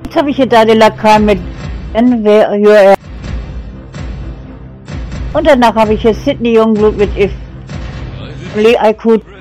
Jetzt habe ich hier Daniel Lacan mit NWR. Und danach habe ich hier Sydney Youngblood mit If Only I Could.